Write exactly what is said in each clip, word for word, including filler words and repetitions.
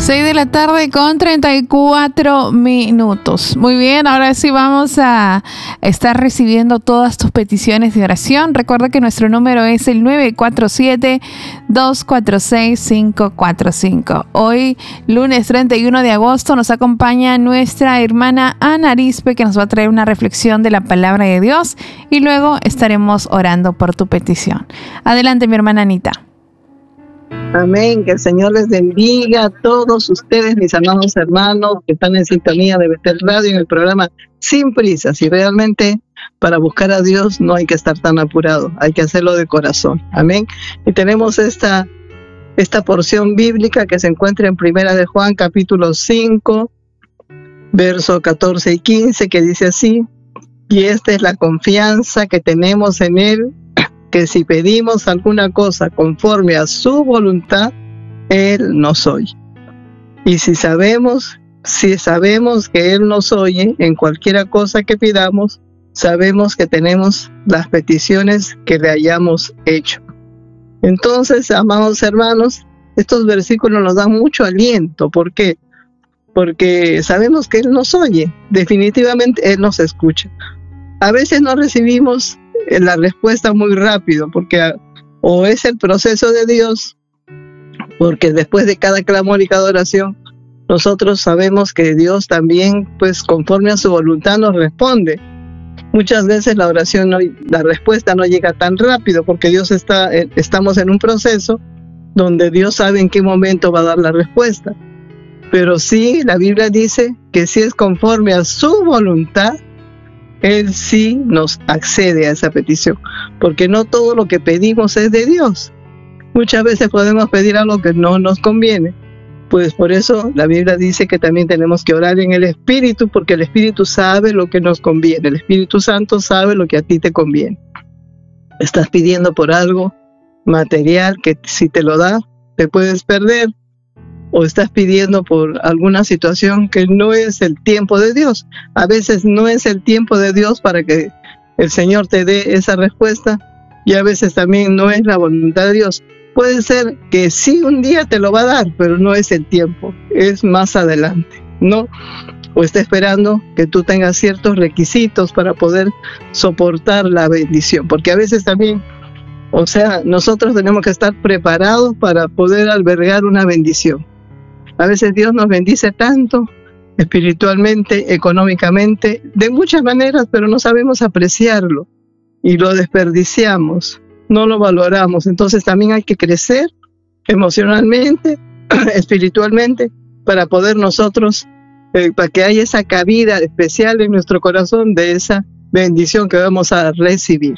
seis de la tarde con treinta y cuatro minutos. Muy bien, ahora sí vamos a estar recibiendo todas tus peticiones de oración. Recuerda que nuestro número es el nueve cuatro siete, dos cuatro seis, cinco cuatro cinco. Hoy, lunes treinta y uno de agosto, nos acompaña nuestra hermana Ana Arispe, que nos va a traer una reflexión de la palabra de Dios y luego estaremos orando por tu petición. Adelante, mi hermana Anita. Amén, que el Señor les bendiga a todos ustedes, mis amados hermanos que están en sintonía de Betel Radio en el programa Sin Prisas. Y realmente para buscar a Dios no hay que estar tan apurado, hay que hacerlo de corazón. Amén. Y tenemos esta, esta porción bíblica que se encuentra en Primera de Juan, capítulo cinco, versos catorce y quince, que dice así: y esta es la confianza que tenemos en Él, que si pedimos alguna cosa conforme a su voluntad, Él nos oye. Y si sabemos, si sabemos que Él nos oye en cualquiera cosa que pidamos, sabemos que tenemos las peticiones que le hayamos hecho. Entonces, amados hermanos, estos versículos nos dan mucho aliento. ¿Por qué? Porque sabemos que Él nos oye. Definitivamente Él nos escucha. A veces no recibimos la respuesta muy rápido, porque o es el proceso de Dios, porque después de cada clamor y cada oración, nosotros sabemos que Dios también, pues conforme a su voluntad, nos responde. Muchas veces la oración, no, la respuesta no llega tan rápido, porque Dios está, estamos en un proceso donde Dios sabe en qué momento va a dar la respuesta. Pero sí, la Biblia dice que si es conforme a su voluntad, Él sí nos accede a esa petición, porque no todo lo que pedimos es de Dios. Muchas veces podemos pedir algo que no nos conviene. Pues por eso la Biblia dice que también tenemos que orar en el Espíritu, porque el Espíritu sabe lo que nos conviene. El Espíritu Santo sabe lo que a ti te conviene. Estás pidiendo por algo material que si te lo da, te puedes perder. O estás pidiendo por alguna situación que no es el tiempo de Dios. A veces no es el tiempo de Dios para que el Señor te dé esa respuesta, y a veces también no es la voluntad de Dios. Puede ser que sí un día te lo va a dar, pero no es el tiempo, es más adelante, ¿no? O está esperando que tú tengas ciertos requisitos para poder soportar la bendición, porque a veces también, o sea, nosotros tenemos que estar preparados para poder albergar una bendición. A veces Dios nos bendice tanto, espiritualmente, económicamente, de muchas maneras, pero no sabemos apreciarlo y lo desperdiciamos, no lo valoramos. Entonces también hay que crecer emocionalmente, espiritualmente, para poder nosotros, eh, para que haya esa cabida especial en nuestro corazón de esa bendición que vamos a recibir.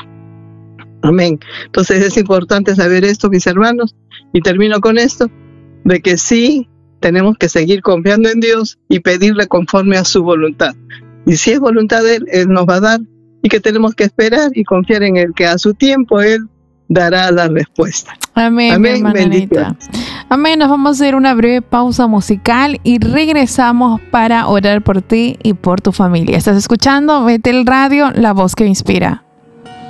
Amén. Entonces es importante saber esto, mis hermanos, y termino con esto, de que sí, tenemos que seguir confiando en Dios y pedirle conforme a su voluntad. Y si es voluntad de Él, Él nos va a dar, y que tenemos que esperar y confiar en Él, que a su tiempo Él dará la respuesta. Amén, Amén, hermana. Amén. Nos vamos a hacer una breve pausa musical y regresamos para orar por ti y por tu familia. Estás escuchando Betel Radio, la voz que inspira.